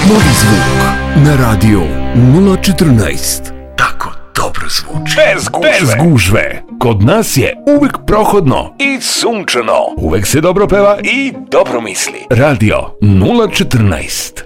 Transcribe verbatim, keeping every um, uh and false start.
Novi zvuk na radio nula četrnaest. Tako dobro zvuči. Bez gužve. Bez gužve. Kod nas je uvek prohodno i sunčano. Uvek se dobro peva i dobro misli. Radio nula četrnaest.